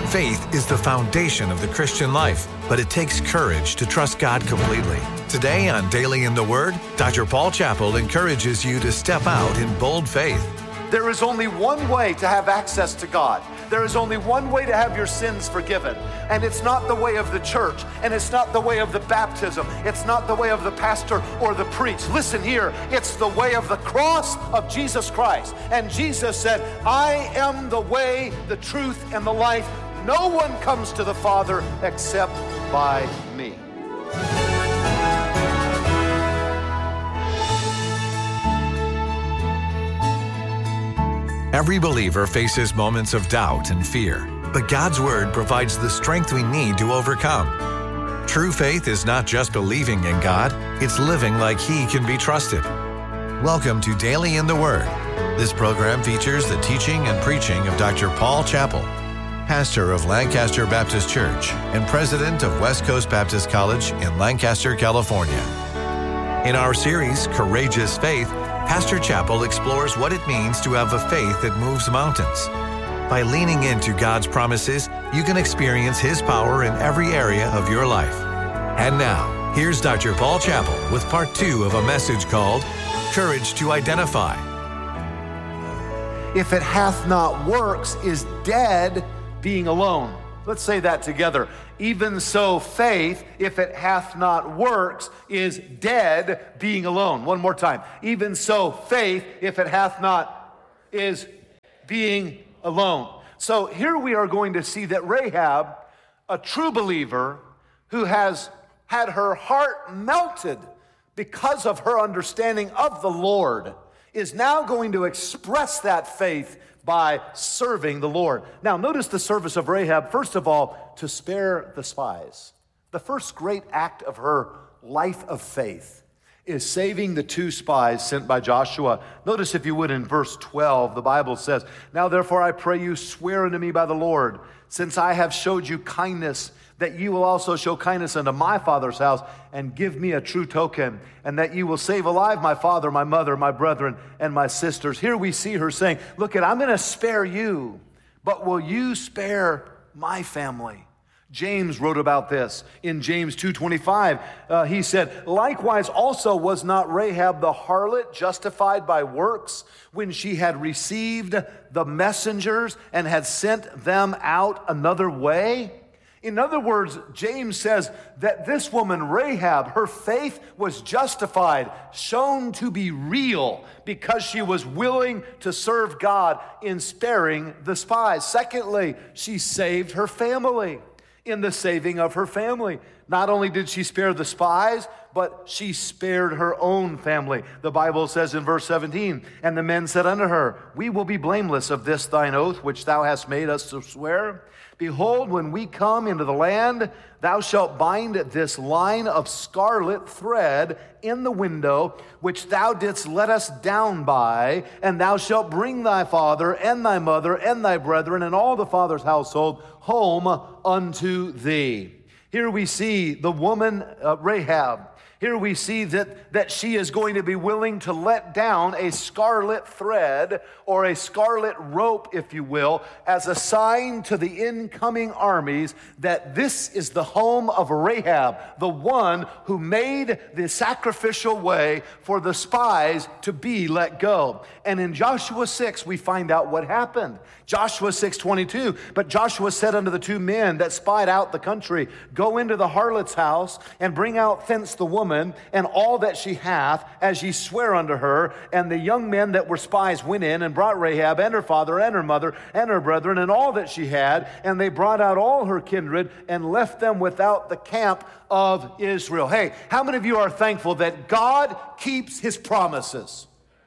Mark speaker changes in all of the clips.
Speaker 1: Faith is the foundation of the Christian life, but it takes courage to trust God completely. Today on Daily in the Word, Dr. Paul Chappell encourages you to step out in bold faith.
Speaker 2: There is only one way to have access to God. There is only one way to have your sins forgiven. And it's not the way of the church, and it's not the way of the baptism. It's not the way of the pastor or the priest. Listen here, it's the way of the cross of Jesus Christ. And Jesus said, I am the way, the truth, and the life. No one comes to the Father except by me.
Speaker 1: Every believer faces moments of doubt and fear, but God's Word provides the strength we need to overcome. True faith is not just believing in God, it's living like He can be trusted. Welcome to Daily in the Word. This program features the teaching and preaching of Dr. Paul Chappell, pastor of Lancaster Baptist Church and president of West Coast Baptist College in Lancaster, California. In our series, Courageous Faith, Pastor Chappell explores what it means to have a faith that moves mountains. By leaning into God's promises, you can experience His power in every area of your life. And now, here's Dr. Paul Chappell with part 2 of a message called Courage to Identify.
Speaker 2: If it hath not works, is dead being alone. Let's say that together. Even so, faith, if it hath not works, is dead being alone. One more time. Even so, faith, if it hath not, is being alone. So here we are going to see that Rahab, a true believer who has had her heart melted because of her understanding of the Lord, is now going to express that faith by serving the Lord. Now, notice the service of Rahab, first of all, to spare the spies. The first great act of her life of faith is saving the 2 spies sent by Joshua. Notice, if you would, in verse 12, the Bible says, Now therefore I pray you, swear unto me by the Lord, since I have showed you kindness, that you will also show kindness unto my father's house, and give me a true token, and that you will save alive my father, my mother, my brethren, and my sisters. Here we see her saying, look, I'm going to spare you, but will you spare my family? James wrote about this in James 2:25. He said, Likewise also was not Rahab the harlot justified by works when she had received the messengers and had sent them out another way? In other words, James says that this woman, Rahab, her faith was justified, shown to be real, because she was willing to serve God in sparing the spies. Secondly, she saved her family in the saving of her family. Not only did she spare the spies, but she spared her own family. The Bible says in verse 17, And the men said unto her, We will be blameless of this thine oath, which thou hast made us to swear. Behold, when we come into the land, thou shalt bind this line of scarlet thread in the window, which thou didst let us down by, and thou shalt bring thy father and thy mother and thy brethren and all the father's household home unto thee. Here we see the woman Rahab. Here we see that she is going to be willing to let down a scarlet thread, or a scarlet rope, if you will, as a sign to the incoming armies that this is the home of Rahab, the one who made the sacrificial way for the spies to be let go. And in Joshua 6, we find out what happened. Joshua 6:22, But Joshua said unto the 2 men that spied out the country, Go into the harlot's house, and bring out thence the woman, and all that she hath, as ye swear unto her. And the young men that were spies went in, and brought Rahab, and her father, and her mother, and her brethren, and all that she had. And they brought out all her kindred, and left them without the camp of Israel. Hey, how many of you are thankful that God keeps His promises?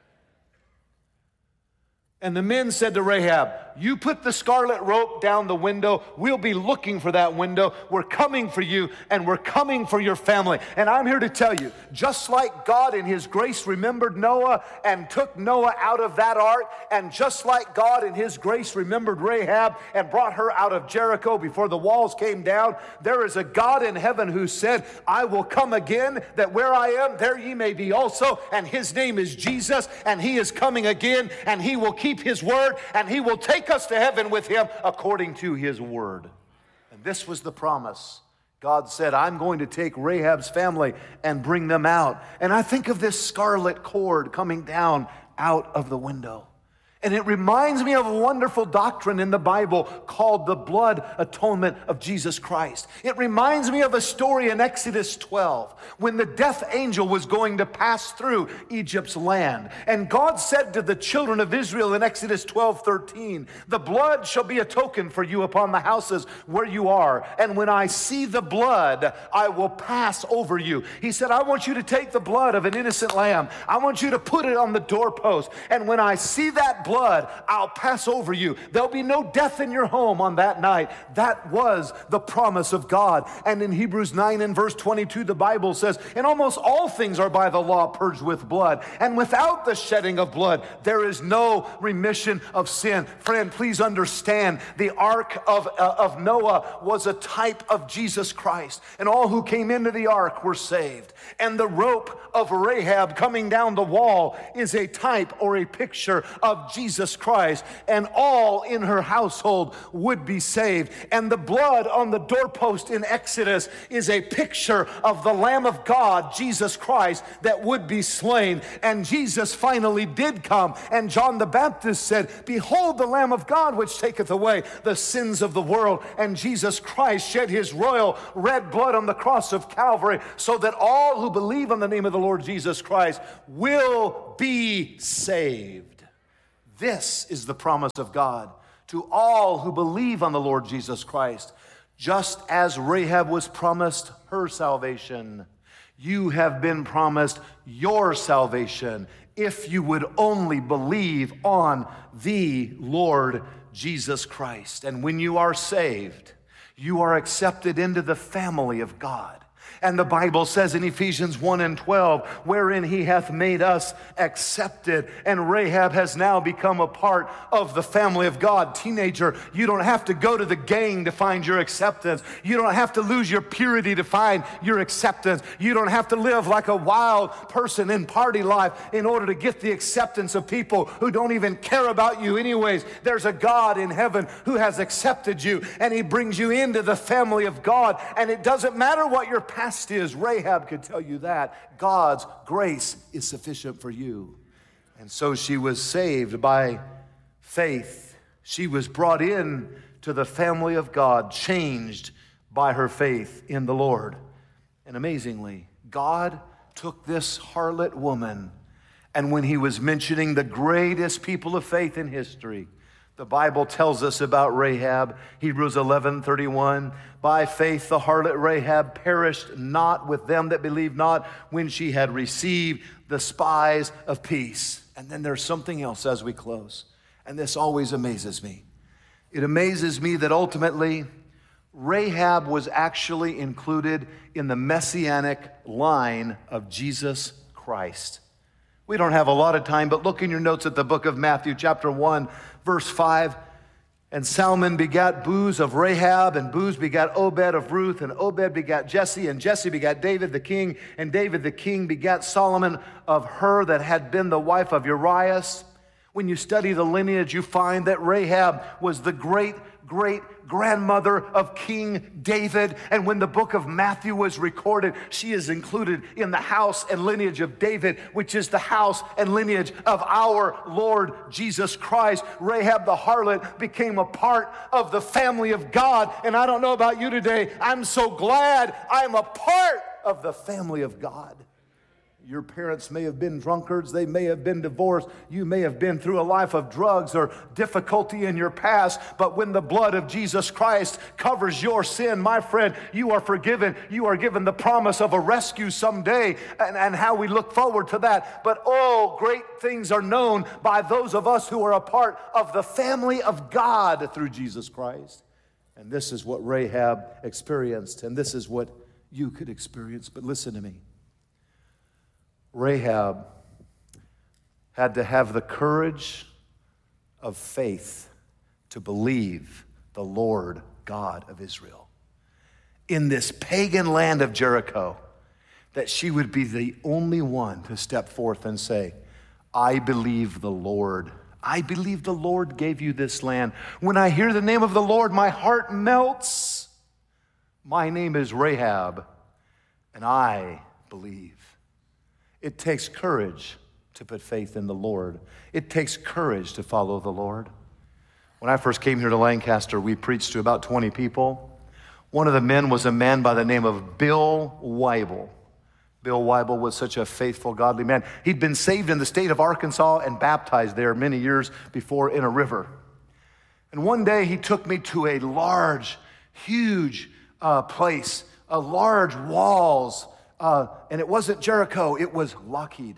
Speaker 2: And the men said to Rahab, You put the scarlet rope down the window. We'll be looking for that window. We're coming for you, and we're coming for your family. And I'm here to tell you, just like God in His grace remembered Noah and took Noah out of that ark, and just like God in His grace remembered Rahab and brought her out of Jericho before the walls came down, there is a God in heaven who said, I will come again, that where I am, there ye may be also. And His name is Jesus, and He is coming again, and He will keep His word, and He will take take us to heaven with him according to his word. And this was the promise. God said, I'm going to take Rahab's family and bring them out. And I think of this scarlet cord coming down out of the window. And it reminds me of a wonderful doctrine in the Bible called the blood atonement of Jesus Christ. It reminds me of a story in Exodus 12 when the death angel was going to pass through Egypt's land. And God said to the children of Israel in Exodus 12:13, the blood shall be a token for you upon the houses where you are. And when I see the blood, I will pass over you. He said, I want you to take the blood of an innocent lamb. I want you to put it on the doorpost. And when I see that blood, I'll pass over you. There'll be no death in your home on that night. That was the promise of God. And in Hebrews 9 and verse 22, the Bible says, and almost all things are by the law purged with blood. And without the shedding of blood, there is no remission of sin. Friend, please understand, the ark of Noah was a type of Jesus Christ. And all who came into the ark were saved. And the rope of Rahab coming down the wall is a type or a picture of Jesus Christ, and all in her household would be saved. And the blood on the doorpost in Exodus is a picture of the Lamb of God, Jesus Christ, that would be slain. And Jesus finally did come, and John the Baptist said, behold the Lamb of God which taketh away the sins of the world. And Jesus Christ shed his royal red blood on the cross of Calvary so that all who believe on the name of the Lord Jesus Christ will be saved. This is the promise of God to all who believe on the Lord Jesus Christ. Just as Rahab was promised her salvation, you have been promised your salvation if you would only believe on the Lord Jesus Christ. And when you are saved, you are accepted into the family of God. And the Bible says in Ephesians 1 and 12, wherein he hath made us accepted. And Rahab has now become a part of the family of God. Teenager, you don't have to go to the gang to find your acceptance. You don't have to lose your purity to find your acceptance. You don't have to live like a wild person in party life in order to get the acceptance of people who don't even care about you anyways. There's a God in heaven who has accepted you, and he brings you into the family of God. And it doesn't matter what your past is. Rahab could tell you that. God's grace is sufficient for you. And so she was saved by faith. She was brought in to the family of God, changed by her faith in the Lord. And amazingly, God took this harlot woman, and when he was mentioning the greatest people of faith in history, the Bible tells us about Rahab, Hebrews 11:31. By faith the harlot Rahab perished not with them that believed not when she had received the spies of peace. And then there's something else as we close. And this always amazes me. It amazes me that ultimately Rahab was actually included in the messianic line of Jesus Christ. We don't have a lot of time, but look in your notes at the book of Matthew, chapter 1, verse 5. And Salmon begat Booz of Rahab, and Booz begat Obed of Ruth, and Obed begat Jesse, and Jesse begat David the king, and David the king begat Solomon of her that had been the wife of Urias. When you study the lineage, you find that Rahab was the great-grandmother of King David. And when the book of Matthew was recorded, she is included in the house and lineage of David, which is the house and lineage of our Lord Jesus Christ. Rahab the harlot became a part of the family of God. And I don't know about you today, I'm so glad I'm a part of the family of God. Your parents may have been drunkards. They may have been divorced. You may have been through a life of drugs or difficulty in your past. But when the blood of Jesus Christ covers your sin, my friend, you are forgiven. You are given the promise of a rescue someday, and how we look forward to that. But oh, great things are known by those of us who are a part of the family of God through Jesus Christ. And this is what Rahab experienced, and this is what you could experience. But listen to me. Rahab had to have the courage of faith to believe the Lord God of Israel in this pagan land of Jericho, that she would be the only one to step forth and say, I believe the Lord I believe the Lord gave you this land. When I hear the name of the Lord, my heart melts. My name is Rahab, and I believe. It takes courage to put faith in the Lord. It takes courage to follow the Lord. When I first came here to Lancaster, we preached to about 20 people. One of the men was a man by the name of Bill Weibel. Bill Weibel was such a faithful, godly man. He'd been saved in the state of Arkansas and baptized there many years before in a river. And one day he took me to a large, huge place, large walls, and it wasn't Jericho, it was Lockheed.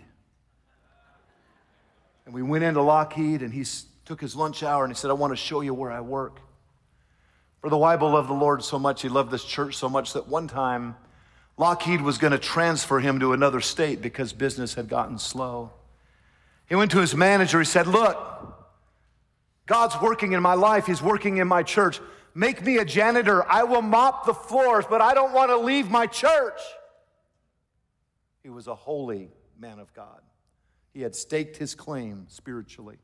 Speaker 2: And we went into Lockheed, and he took his lunch hour, and he said, I want to show you where I work. For the Weibel loved the Lord so much, he loved this church so much that one time, Lockheed was going to transfer him to another state because business had gotten slow. He went to his manager, he said, look, God's working in my life, he's working in my church. Make me a janitor, I will mop the floors, but I don't want to leave my church. He was a holy man of God. He had staked his claim spiritually.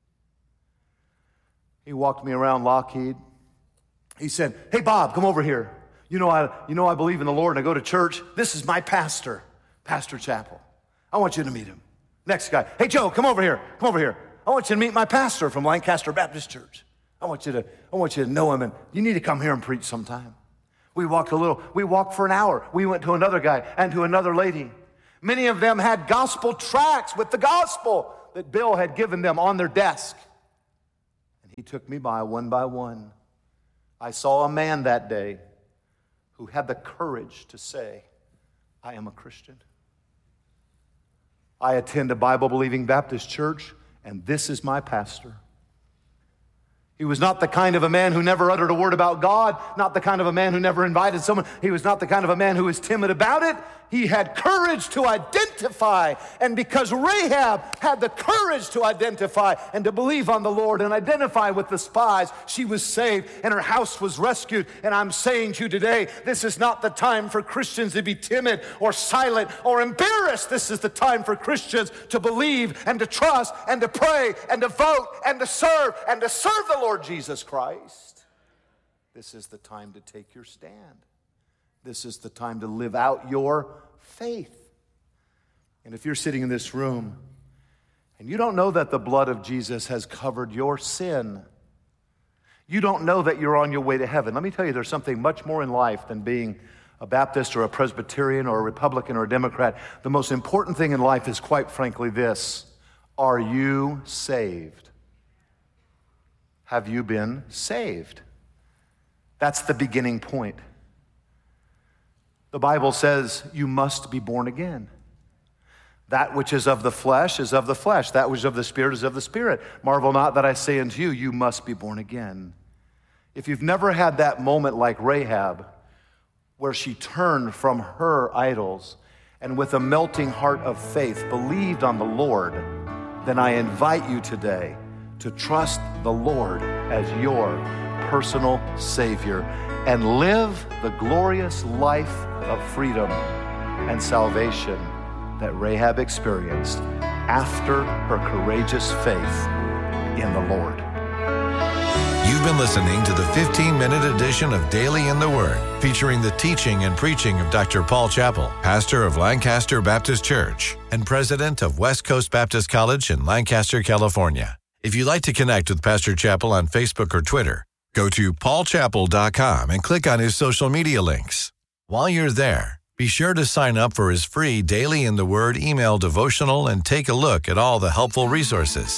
Speaker 2: He walked me around Lockheed. He said, hey, Bob, come over here. You know I believe in the Lord and I go to church. This is my pastor, Pastor Chappell. I want you to meet him. Next guy, hey, Joe, come over here. Come over here. I want you to meet my pastor from Lancaster Baptist Church. I want you to know him, and you need to come here and preach sometime. We walked for an hour. We went to another guy and to another lady. Many of them had gospel tracts with the gospel that Bill had given them on their desk. And he took me by one. I saw a man that day who had the courage to say, I am a Christian. I attend a Bible-believing Baptist church, and this is my pastor. He was not the kind of a man who never uttered a word about God, not the kind of a man who never invited someone. He was not the kind of a man who was timid about it. He had courage to identify. And because Rahab had the courage to identify and to believe on the Lord and identify with the spies, she was saved and her house was rescued. And I'm saying to you today, this is not the time for Christians to be timid or silent or embarrassed. This is the time for Christians to believe and to trust and to pray and to vote and to serve the Lord Jesus Christ. This is the time to take your stand. This is the time to live out your faith. And if you're sitting in this room and you don't know that the blood of Jesus has covered your sin, you don't know that you're on your way to heaven. Let me tell you, there's something much more in life than being a Baptist or a Presbyterian or a Republican or a Democrat. The most important thing in life is, quite frankly, this: are you saved? Have you been saved? That's the beginning point. The Bible says you must be born again. That which is of the flesh is of the flesh. That which is of the Spirit is of the Spirit. Marvel not that I say unto you, you must be born again. If you've never had that moment like Rahab, where she turned from her idols and with a melting heart of faith believed on the Lord, then I invite you today to trust the Lord as your personal Savior and live the glorious life of freedom and salvation that Rahab experienced after her courageous faith in the Lord.
Speaker 1: You've been listening to the 15-minute edition of Daily in the Word, featuring the teaching and preaching of Dr. Paul Chappell, pastor of Lancaster Baptist Church and president of West Coast Baptist College in Lancaster, California. If you'd like to connect with Pastor Chappell on Facebook or Twitter, go to paulchappell.com and click on his social media links. While you're there, be sure to sign up for his free Daily in the Word email devotional and take a look at all the helpful resources.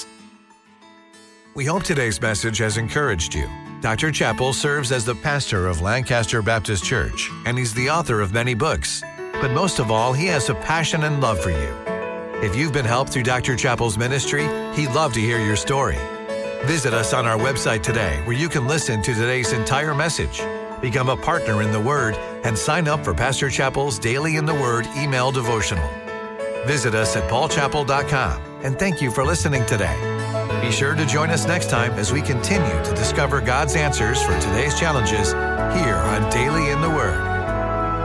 Speaker 1: We hope today's message has encouraged you. Dr. Chappell serves as the pastor of Lancaster Baptist Church, and he's the author of many books. But most of all, he has a passion and love for you. If you've been helped through Dr. Chappell's ministry, he'd love to hear your story. Visit us on our website today, where you can listen to today's entire message, become a partner in the Word, and sign up for Pastor Chappell's Daily in the Word email devotional. Visit us at paulchappell.com, and thank you for listening today. Be sure to join us next time as we continue to discover God's answers for today's challenges here on Daily in the Word.